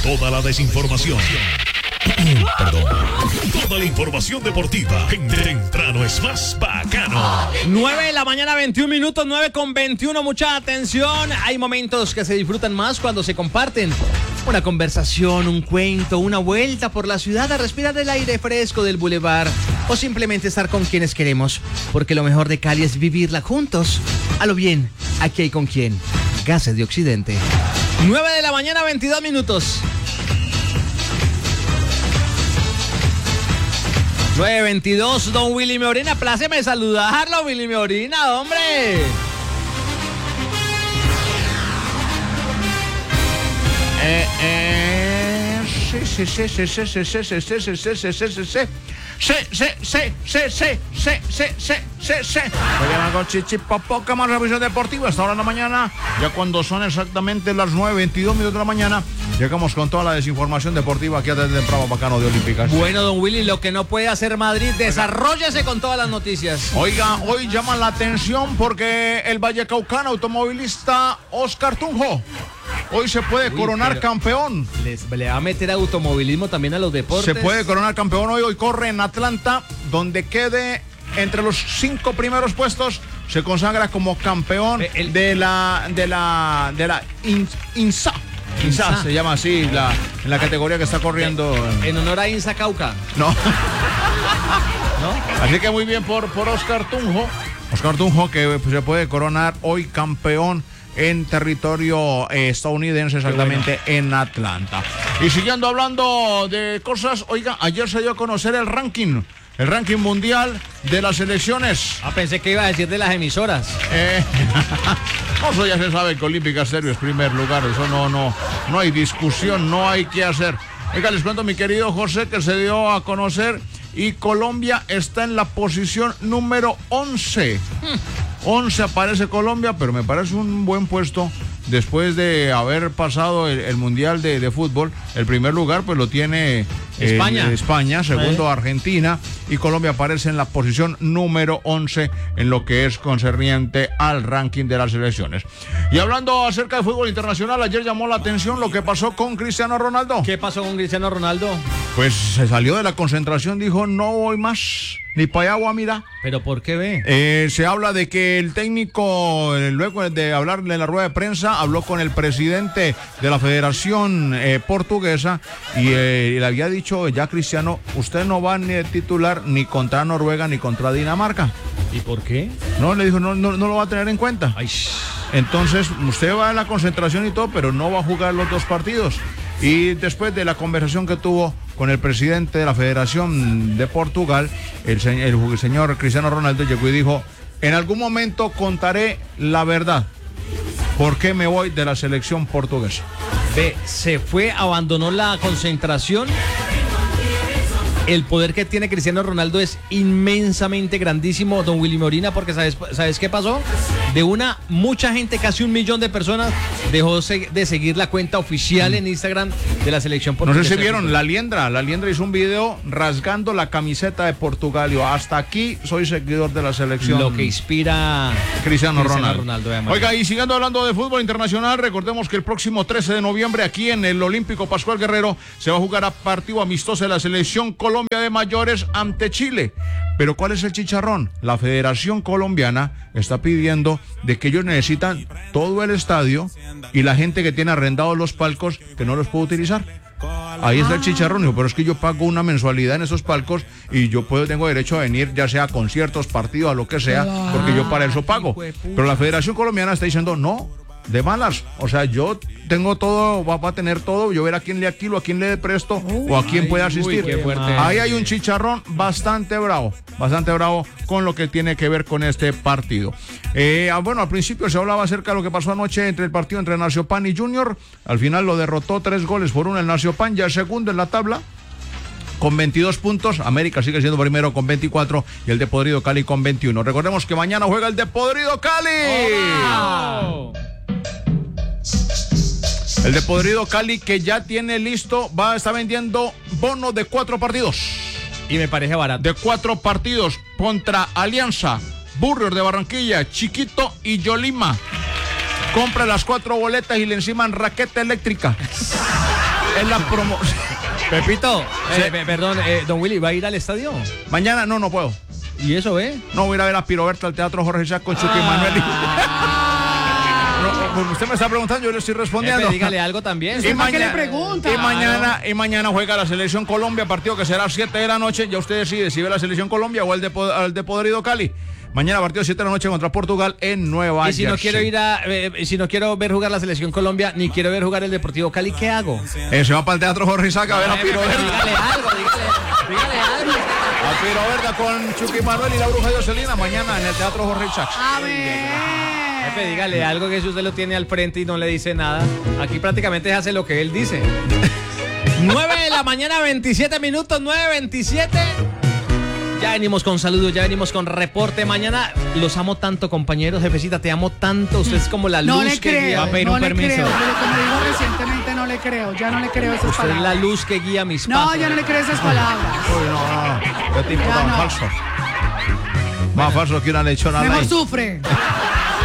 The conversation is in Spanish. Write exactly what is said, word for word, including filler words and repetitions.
Toda la desinformación. Perdón. Toda la información deportiva en Temprano es más bacano. nueve de la mañana, veintiún minutos, nueve con veintiuno. Mucha atención. Hay momentos que se disfrutan más cuando se comparten. Una conversación, un cuento, una vuelta por la ciudad a respirar el aire fresco del bulevar o simplemente estar con quienes queremos, porque lo mejor de Cali es vivirla juntos. A lo bien, aquí hay con quién. Gases de Occidente. nueve de la mañana, veintidós minutos. nueve veintidós, don Willy Meorina, pláceme saludarlo, Willy Meorina, hombre. Eh, eh, sí, sí, sí, sí, sí, sí, sí, sí, sí, sí, sí, sí, sí, sí, sí. Sí, sí, sí, sí, sí, sí, sí, sí, sí, sí. Programa con Chichi Popoca, más revisión deportiva. Hasta ahora en la mañana, ya cuando son exactamente las nueve veintidós minutos de la mañana, llegamos con toda la desinformación deportiva aquí desde el Bravo Bacano de Olímpicas. Bueno, don Willy, lo que no puede hacer Madrid, desarróllese con todas las noticias. Oiga, hoy llaman la atención porque el vallecaucano automovilista Oscar Tunjo hoy se puede Uy, coronar campeón. Les, le va a meter automovilismo también a los deportes. Se puede coronar campeón hoy. Hoy corre en Atlanta, donde quede entre los cinco primeros puestos. Se consagra como campeón el, de la de la de la in, INSA. INSA. INSA se llama así la, en la categoría que está corriendo. En, en honor a INSA Cauca. No. ¿No? Así que muy bien por, por Oscar Tunjo. Oscar Tunjo que pues, se puede coronar hoy campeón en territorio eh, estadounidense, exactamente bueno. En Atlanta. Y siguiendo hablando de cosas, oiga, ayer se dio a conocer el ranking, el ranking mundial de las selecciones. Ah, pensé que iba a decir de las emisoras. Eh, eso ya se sabe que Olímpica Estéreo es primer lugar, eso no, no, no hay discusión, no hay que hacer. Oiga, les cuento, mi querido José, que se dio a conocer y Colombia está en la posición número once. Hmm. once aparece Colombia, pero me parece un buen puesto después de haber pasado el, el Mundial de, de Fútbol. El primer lugar pues lo tiene España, eh, España segundo ¿Eh? Argentina, y Colombia aparece en la posición número once en lo que es concerniente al ranking de las selecciones. Y hablando acerca de fútbol internacional, ayer llamó la atención lo que pasó con Cristiano Ronaldo. ¿Qué pasó con Cristiano Ronaldo? Pues se salió de la concentración, dijo no voy más ni para allá, mira. ¿Pero por qué ve? Eh, se habla de que el técnico, luego de hablarle en la rueda de prensa, habló con el presidente de la Federación eh, Portuguesa y eh, le había dicho ya Cristiano, usted no va ni de titular ni contra Noruega ni contra Dinamarca. ¿Y por qué? No, le dijo, no, no, no lo va a tener en cuenta. Ay. Entonces, usted va a la concentración y todo, pero no va a jugar los dos partidos. Y después de la conversación que tuvo con el presidente de la Federación de Portugal, el, se- el señor Cristiano Ronaldo llegó y dijo, en algún momento contaré la verdad. ¿Por qué me voy de la selección portuguesa? Ve, se fue, abandonó la concentración. El poder que tiene Cristiano Ronaldo es inmensamente grandísimo, don Willy Meorina, porque ¿sabes, ¿sabes qué pasó? De una, mucha gente, casi un millón de personas, dejó de seguir la cuenta oficial en Instagram de la selección portuguesa. No sé si vieron, la Liendra, la Liendra hizo un video rasgando la camiseta de Portugal. Yo, hasta aquí soy seguidor de la selección. Lo que inspira Cristiano, Cristiano Ronaldo. Ronaldo Oiga, y siguiendo hablando de fútbol internacional, recordemos que el próximo trece de noviembre aquí en el Olímpico Pascual Guerrero se va a jugar a partido amistoso de la selección Colombia de mayores ante Chile. Pero ¿cuál es el chicharrón? La Federación Colombiana está pidiendo de que ellos necesitan todo el estadio y la gente que tiene arrendados los palcos que no los puede utilizar. Ahí está el chicharrón. Digo, pero es que yo pago una mensualidad en esos palcos y yo puedo, tengo derecho a venir ya sea a conciertos, partidos, a lo que sea, porque yo para eso pago. Pero la Federación Colombiana está diciendo no, de malas. O sea, yo tengo todo, va, va a tener todo, yo ver a quién le alquilo, a quién le presto uy, o a quién ay, puede asistir. Uy, ahí hay un chicharrón bastante bravo, bastante bravo con lo que tiene que ver con este partido. Eh, bueno, al principio se hablaba acerca de lo que pasó anoche entre el partido entre Nacional y Junior. Al final lo derrotó tres goles por uno el Nacional, ya es segundo en la tabla con veintidós puntos. América sigue siendo primero con veinticuatro y el Depodrido Cali con veintiuno. Recordemos que mañana juega el Depodrido Cali. Oh, wow. El Depodrido Cali, que ya tiene listo, va a estar vendiendo bono de cuatro partidos. Y me parece barato. De cuatro partidos contra Alianza, Burrios de Barranquilla, Chiquito y Yolima. Compra las cuatro boletas y le enciman raqueta eléctrica. es la promoción. Pepito, Sí. eh, pe- perdón, eh, don Willy, ¿va a ir al estadio? Mañana no, no puedo. ¿Y eso, eh? No voy a ir a ver a Piroberta al Teatro Jorge Isaac con Chucky Manuel. No, usted me está preguntando, yo le estoy respondiendo. Jefe, dígale algo también. Y, ¿Para qué le mañana, pregunta? y, mañana, y mañana juega la Selección Colombia, partido que será a las siete de la noche. Ya usted decide si ve la Selección Colombia o el de, Po- el de Podrido Cali. Mañana partido siete de la noche contra Portugal en Nueva Y si no Jersey. quiero ir a, eh, si no quiero ver jugar la Selección Colombia, ni quiero ver jugar el Deportivo Cali, ¿qué hago? Eh, se va para el Teatro Jorge Isaac a ver a Jefe, Piroberta. dígale algo, dígale, dígale algo. A Piroberta con Chucky Manuel y la Bruja de Ocelina mañana en el Teatro Jorge Isaac. A ver. Jefe, dígale algo que si usted lo tiene al frente y no le dice nada. Aquí prácticamente hace lo que él dice. nueve de la mañana, veintisiete minutos, nueve veintisiete. Ya venimos con saludos, ya venimos con reporte. Mañana los amo tanto, compañeros. Jefecita, te amo tanto. Usted es como la luz No le que guía. creo, Va a pedir no un le permiso. creo, pero como digo recientemente, no le creo, ya no le creo esas Usted es la palabras. luz que guía mis No, pasos. ya no le creo esas palabras. Uy, no, no, no. Qué tipo Ya tan no. falso. Más falso que una lechona. Mejor light. sufre.